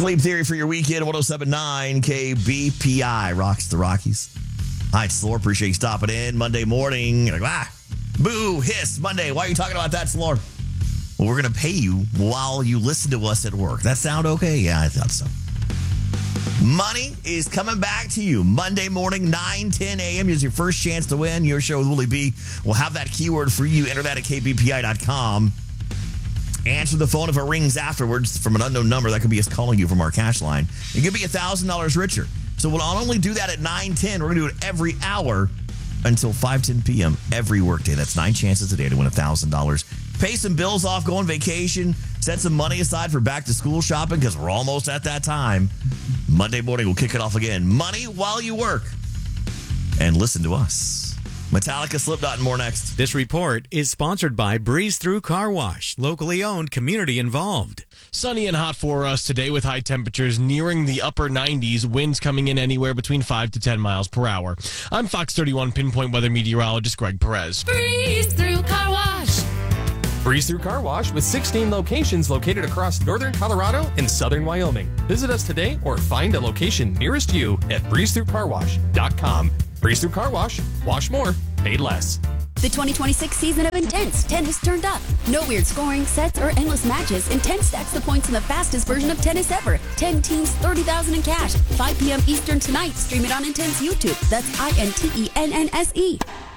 Sleep Theory for your weekend, 107.9 KBPI. Rocks the Rockies. Hi, it's Slore. Appreciate you stopping in Monday morning. You're like, boo, hiss, Monday. Why are you talking about that, Slore? Well, we're going to pay you while you listen to us at work. That sound okay? Yeah, I thought so. Money is coming back to you Monday morning, 9:10 a.m. is your first chance to win. Your show with Willie B. We'll have that keyword for you. Enter that at kbpi.com. Answer the phone if it rings afterwards from an unknown number. That could be us calling you from our cash line. It could be $1,000 richer. So we'll not only do that at 9:10, we're going to do it every hour until 5:10 p.m. every workday. That's 9 chances a day to win $1,000. Pay some bills off, go on vacation, set some money aside for back-to-school shopping because we're almost at that time. Monday morning, we'll kick it off again. Money while you work. And listen to us. Metallica, Slipknot, and more next. This report is sponsored by Breeze Through Car Wash, locally owned, community involved. Sunny and hot for us today with high temperatures nearing the upper 90s, winds coming in anywhere between 5 to 10 miles per hour. I'm Fox 31 Pinpoint Weather Meteorologist Greg Perez. Breeze Through Car Wash. Breeze Through Car Wash with 16 locations located across northern Colorado and southern Wyoming. Visit us today or find a location nearest you at breezethroughcarwash.com. Breeze Through Car Wash. Wash more, paid less. The 2026 season of Intense. 10 has turned up. No weird scoring, sets, or endless matches. Intense stacks the points in the fastest version of tennis ever. 10 teams, $30,000 in cash. 5 p.m. Eastern tonight. Stream it on Intense YouTube. That's INTENNSE.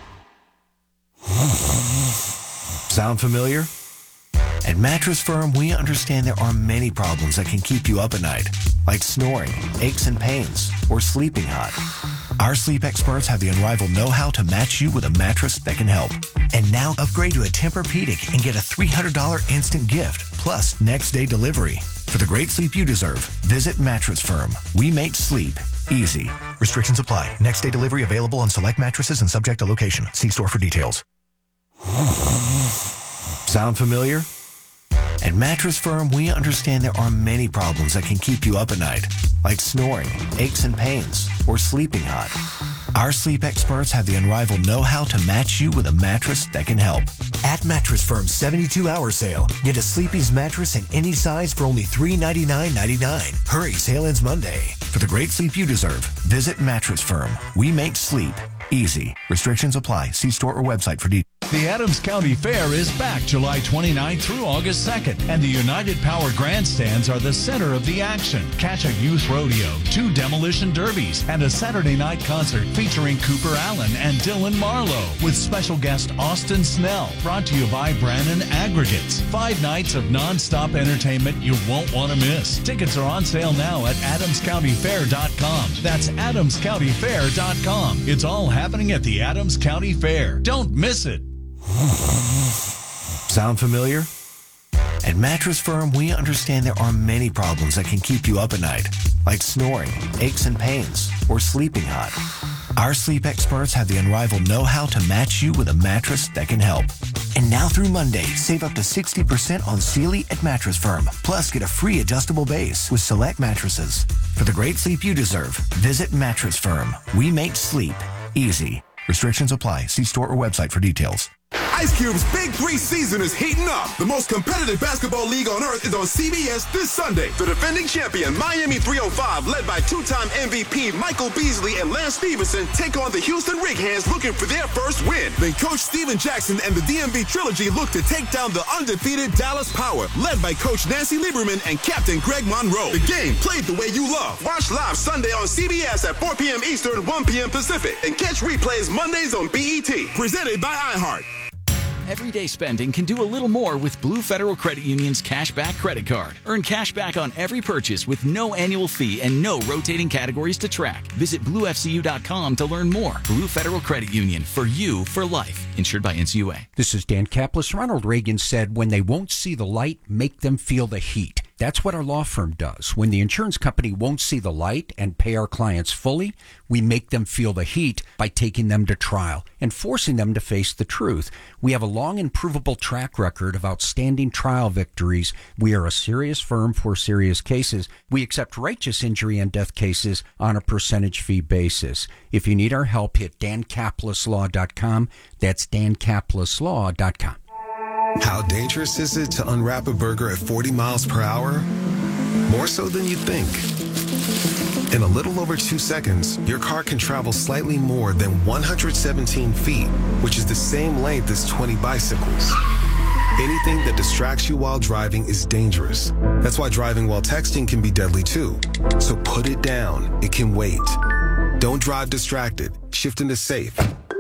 Sound familiar? At Mattress Firm, we understand there are many problems that can keep you up at night, like snoring, aches and pains, or sleeping hot. Our sleep experts have the unrivaled know-how to match you with a mattress that can help. And now upgrade to a Tempur-Pedic and get a $300 instant gift, plus next-day delivery. For the great sleep you deserve, visit Mattress Firm. We make sleep easy. Restrictions apply. Next-day delivery available on select mattresses and subject to location. See store for details. Sound familiar? At Mattress Firm, we understand there are many problems that can keep you up at night, like snoring, aches and pains, or sleeping hot. Our sleep experts have the unrivaled know-how to match you with a mattress that can help. At Mattress Firm's 72-hour sale, get a Sleepy's mattress in any size for only $399.99. Hurry, sale ends Monday. For the great sleep you deserve, visit Mattress Firm. We make sleep easy. Restrictions apply. See store or website for details. The Adams County Fair is back July 29th through August 2nd, and the United Power Grandstands are the center of the action. Catch a youth rodeo, 2 demolition derbies, and a Saturday night concert featuring Cooper Allen and Dylan Marlowe, with special guest Austin Snell, brought to you by Brannan Aggregates. 5 nights of non-stop entertainment you won't want to miss. Tickets are on sale now at adamscountyfair.com. That's adamscountyfair.com. It's all happening at the Adams County Fair. Don't miss it. Sound familiar? At Mattress Firm, we understand there are many problems that can keep you up at night, like snoring, aches and pains, or sleeping hot. Our sleep experts have the unrivaled know-how to match you with a mattress that can help. And now through Monday, save up to 60% on Sealy at Mattress Firm. Plus, get a free adjustable base with select mattresses. For the great sleep you deserve, visit Mattress Firm. We make sleep easy. Restrictions apply. See store or website for details. Ice Cube's Big 3 season is heating up. The most competitive basketball league on earth is on CBS this Sunday. The defending champion, Miami 305, led by 2-time MVP Michael Beasley and Lance Stevenson, take on the Houston Rig-Hands looking for their first win. Then Coach Steven Jackson and the DMV Trilogy look to take down the undefeated Dallas Power, led by Coach Nancy Lieberman and Captain Greg Monroe. The game played the way you love. Watch live Sunday on CBS at 4 p.m. Eastern, 1 p.m. Pacific. And catch replays Mondays on BET. Presented by iHeart. Everyday spending can do a little more with Blue Federal Credit Union's Cashback Credit Card. Earn cash back on every purchase with no annual fee and no rotating categories to track. Visit bluefcu.com to learn more. Blue Federal Credit Union, for you for life. Insured by NCUA. This is Dan Kaplis. Ronald Reagan said, when they won't see the light, make them feel the heat. That's what our law firm does. When the insurance company won't see the light and pay our clients fully, we make them feel the heat by taking them to trial and forcing them to face the truth. We have a long and provable track record of outstanding trial victories. We are a serious firm for serious cases. We accept righteous injury and death cases on a percentage fee basis. If you need our help, hit dankapleslaw.com. That's dankapleslaw.com. How dangerous is it to unwrap a burger at 40 miles per hour? More so than you'd think. In a little over 2 seconds, your car can travel slightly more than 117 feet, which is the same length as 20 bicycles. Anything that distracts you while driving is dangerous. That's why driving while texting can be deadly too. So put it down. It can wait. Don't drive distracted. Shift into safe.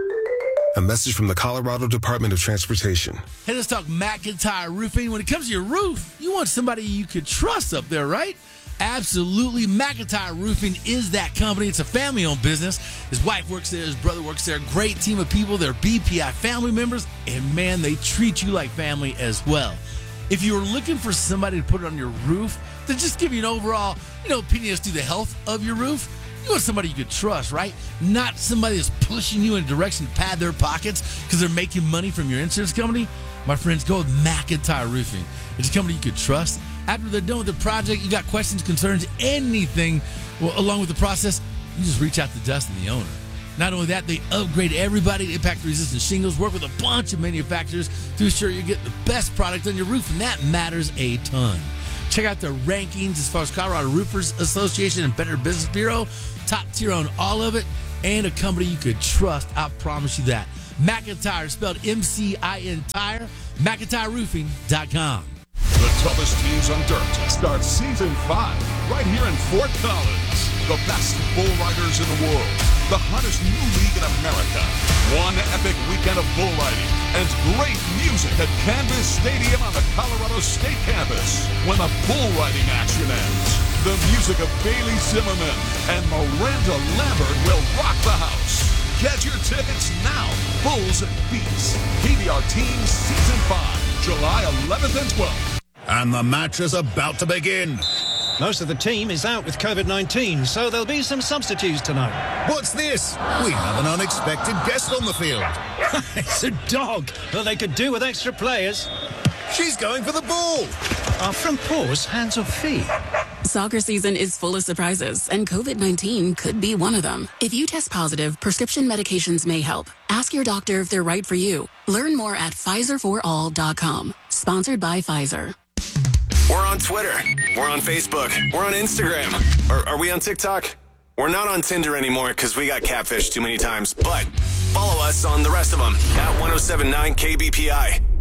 A message from the Colorado Department of Transportation. Hey, let's talk McIntyre Roofing. When it comes to your roof, you want somebody you could trust up there, right? Absolutely. McIntyre Roofing is that company. It's a family-owned business. His wife works there. His brother works there. Great team of people. They're BPI family members. And, man, they treat you like family as well. If you're looking for somebody to put it on your roof, to just give you an overall, opinion as to the health of your roof, you want somebody you could trust, right? Not somebody that's pushing you in a direction to pad their pockets because they're making money from your insurance company. My friends, go with McIntyre Roofing. It's a company you could trust. After they're done with the project, you got questions, concerns, anything along with the process, you just reach out to Dustin, the owner. Not only that, they upgrade everybody to impact-resistant shingles, work with a bunch of manufacturers to ensure you get the best product on your roof, and that matters a ton. Check out their rankings as far as Colorado Roofers Association and Better Business Bureau. Top tier on all of it, and a company you could trust. I promise you that. McIntyre, spelled M-C-I-N Tire, McIntyreRoofing.com. The toughest teams on dirt starts season 5 right here in Fort Collins. The best bull riders in the world. The hottest new league in America. One epic weekend of bull riding and great music at Canvas Stadium on the Colorado State campus. When the bull riding action ends, the music of Bailey Zimmerman and Miranda Lambert will rock the house. Get your tickets now. Bulls and Beats. PBR Teams Season 5, July 11th and 12th. And the match is about to begin. Most of the team is out with COVID-19, so there'll be some substitutes tonight. What's this? We have an unexpected guest on the field. It's a dog. Well, they could do with extra players. She's going for the ball. Are front paws hands or feet? Soccer season is full of surprises, and COVID-19 could be one of them. If you test positive, prescription medications may help. Ask your doctor if they're right for you. Learn more at PfizerForAll.com. Sponsored by Pfizer. We're on Twitter. We're on Facebook. We're on Instagram. Are we on TikTok? We're not on Tinder anymore because we got catfished too many times. But follow us on the rest of them at 1079 KBPI.